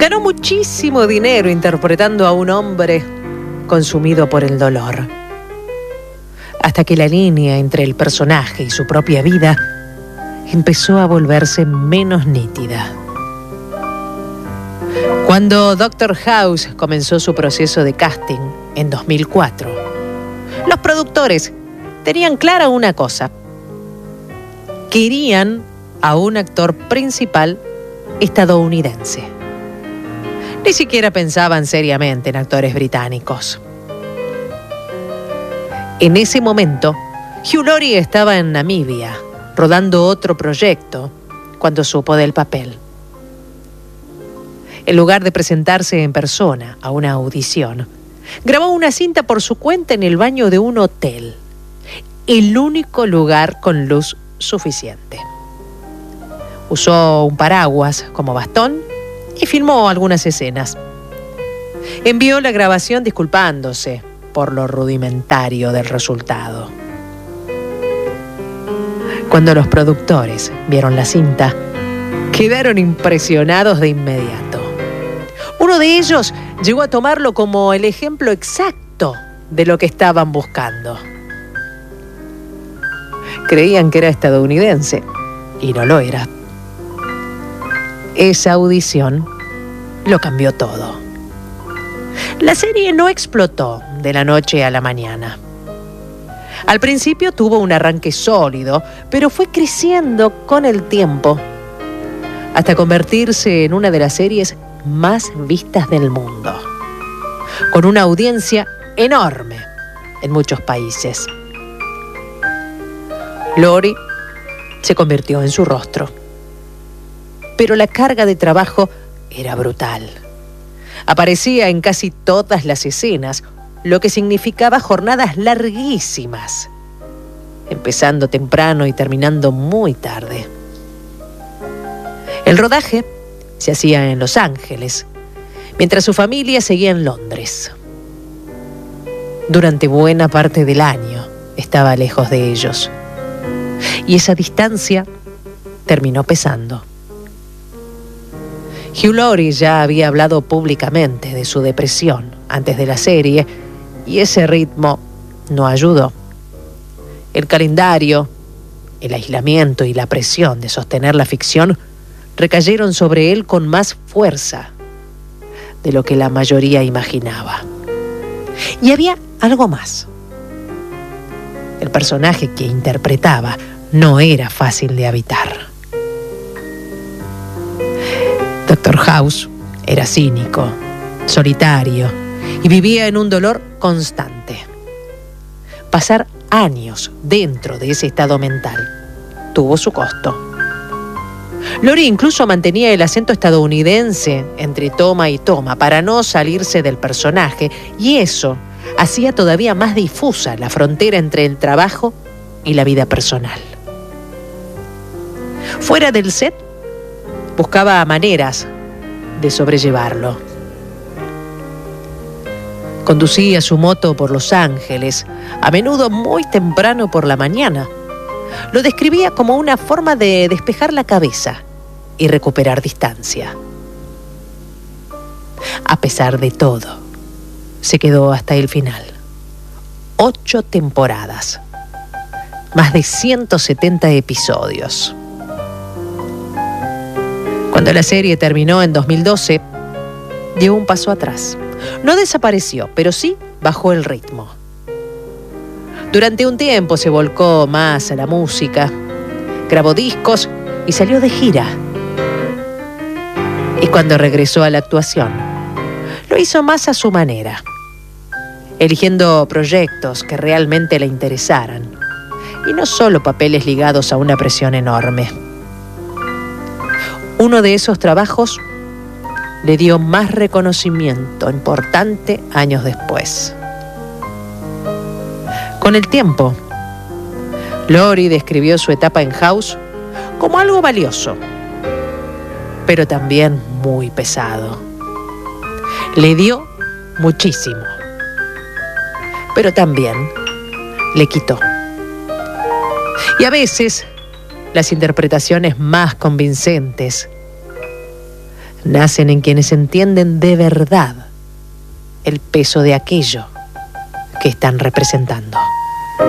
Ganó muchísimo dinero interpretando a un hombre consumido por el dolor, hasta que la línea entre el personaje y su propia vida empezó a volverse menos nítida. Cuando Dr. House comenzó su proceso de casting en 2004, los productores tenían clara una cosa: querían a un actor principal estadounidense. Ni siquiera pensaban seriamente en actores británicos. En ese momento, Hugh Laurie estaba en Namibia, rodando otro proyecto, cuando supo del papel. En lugar de presentarse en persona a una audición, grabó una cinta por su cuenta en el baño de un hotel, el único lugar con luz suficiente. Usó un paraguas como bastón y filmó algunas escenas. Envió la grabación disculpándose por lo rudimentario del resultado. Cuando los productores vieron la cinta, quedaron impresionados de inmediato. Uno de ellos llegó a tomarlo como el ejemplo exacto de lo que estaban buscando. Creían que era estadounidense y no lo era. Esa audición lo cambió todo. La serie no explotó de la noche a la mañana. Al principio tuvo un arranque sólido, pero fue creciendo con el tiempo hasta convertirse en una de las series más vistas del mundo, con una audiencia enorme en muchos países. Laurie se convirtió en su rostro, pero la carga de trabajo era brutal. Aparecía en casi todas las escenas, lo que significaba jornadas larguísimas, empezando temprano y terminando muy tarde. El rodaje se hacía en Los Ángeles, mientras su familia seguía en Londres. Durante buena parte del año estaba lejos de ellos, y esa distancia terminó pesando. Hugh Laurie ya había hablado públicamente de su depresión antes de la serie, y ese ritmo no ayudó. El calendario, el aislamiento y la presión de sostener la ficción recayeron sobre él con más fuerza de lo que la mayoría imaginaba. Y había algo más. El personaje que interpretaba no era fácil de habitar. Dr. House era cínico, solitario y vivía en un dolor constante. Pasar años dentro de ese estado mental tuvo su costo. Laurie incluso mantenía el acento estadounidense entre toma y toma para no salirse del personaje, y eso hacía todavía más difusa la frontera entre el trabajo y la vida personal. Fuera del set, buscaba maneras de sobrellevarlo. Conducía su moto por Los Ángeles, a menudo muy temprano por la mañana. Lo describía como una forma de despejar la cabeza y recuperar distancia. A pesar de todo, se quedó hasta el final. 8 temporadas, más de 170 episodios. Cuando la serie terminó en 2012, dio un paso atrás. No desapareció, pero sí bajó el ritmo. Durante un tiempo se volcó más a la música, grabó discos y salió de gira. Y cuando regresó a la actuación, lo hizo más a su manera, eligiendo proyectos que realmente le interesaran, y no solo papeles ligados a una presión enorme. Uno de esos trabajos le dio más reconocimiento importante años después. Con el tiempo, Laurie describió su etapa en House como algo valioso, pero también muy pesado. Le dio muchísimo, pero también le quitó. Y a veces, las interpretaciones más convincentes nacen en quienes entienden de verdad el peso de aquello que están representando.